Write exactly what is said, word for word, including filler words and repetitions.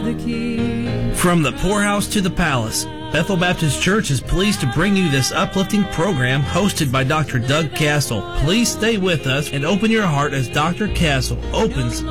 have the key. From the poorhouse to the palace, Bethel Baptist Church is pleased to bring you this uplifting program hosted by Doctor Doug Castle. Please stay with us and open your heart as Doctor Castle opens